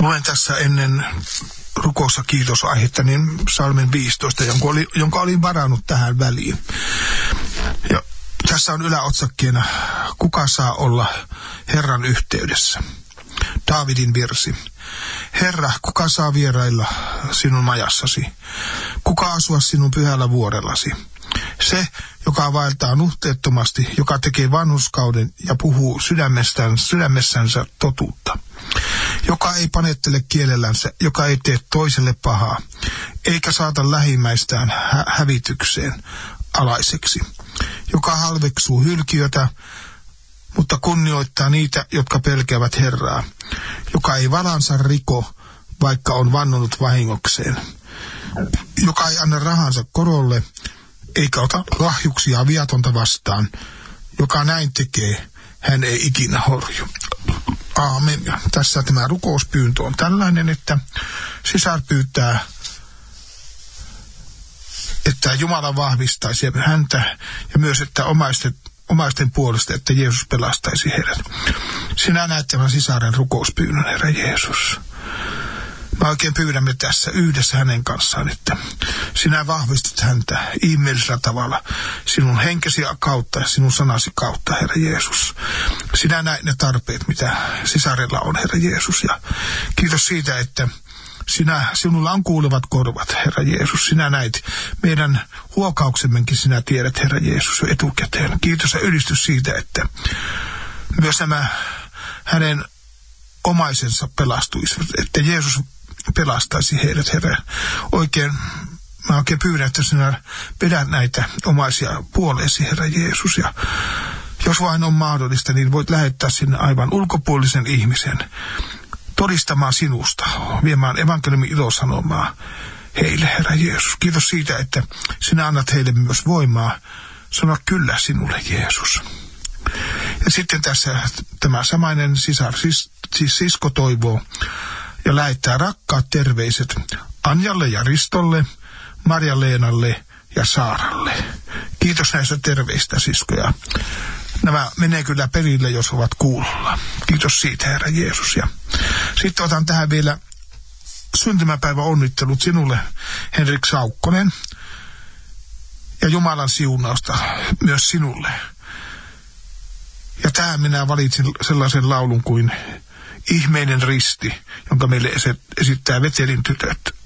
Luen tässä ennen rukoussa kiitosaihetta, niin psalmin 15, jonka olin varannut tähän väliin. Ja tässä on yläotsakkeena, kuka saa olla Herran yhteydessä. Daavidin virsi. Herra, kuka saa vierailla sinun majassasi? Kuka asua sinun pyhällä vuorellasi? Se, joka vaeltaa nuhteettomasti, joka tekee vanhurskauden ja puhuu sydämessänsä totuutta. Joka ei panettele kielellänsä, joka ei tee toiselle pahaa, eikä saata lähimmäistään hävitykseen alaiseksi. Joka halveksuu hylkiötä, mutta kunnioittaa niitä, jotka pelkäävät Herraa. Joka ei valansa riko, vaikka on vannonut vahingokseen. Joka ei anna rahansa korolle, eikä ota lahjuksia viatonta vastaan. Joka näin tekee, hän ei ikinä horju. Aamen. Ja tässä tämä rukouspyyntö on tällainen, että sisar pyytää, että Jumala vahvistaisi häntä ja myös, että omaisten puolesta, että Jeesus pelastaisi heidät. Sinä näet tämän sisaren rukouspyynnön, Herra Jeesus. Me oikein pyydämme tässä yhdessä hänen kanssaan, että sinä vahvistat häntä ihmeellisellä tavalla sinun henkesi kautta ja sinun sanasi kautta, Herra Jeesus. Sinä näet ne tarpeet, mitä sisarella on, Herra Jeesus. Ja kiitos siitä, että sinulla on kuulevat korvat, Herra Jeesus. Sinä näit meidän huokauksemmekin, sinä tiedät, Herra Jeesus, jo etukäteen. Kiitos ja ylistys siitä, että myös nämä hänen omaisensa pelastuisivat, että Jeesus pelastaisi heidät, Herra. Mä oikein pyydän, että sinä vedät näitä omaisia puoleesi, Herra Jeesus. Ja jos vain on mahdollista, niin voit lähettää sinne aivan ulkopuolisen ihmisen todistamaan sinusta, viemään evankeliumin ilosanomaa heille, Herra Jeesus. Kiitos siitä, että sinä annat heille myös voimaa sanoa kyllä sinulle, Jeesus. Ja sitten tässä tämä samainen sisar, siis sisko toivoo ja lähettää rakkaat terveiset Anjalle ja Ristolle, Marja-Leenalle ja Saaralle. Kiitos näistä terveistä, siskoja. Nämä menee kyllä perille, jos ovat kuulolla. Kiitos siitä, Herra Jeesus. Ja sitten otan tähän vielä syntymäpäivän onnittelut sinulle, Henrik Saukkonen, ja Jumalan siunausta myös sinulle. Ja tähän minä valitsin sellaisen laulun kuin Ihmeinen risti, jonka meille esittää Vetelin tytöt.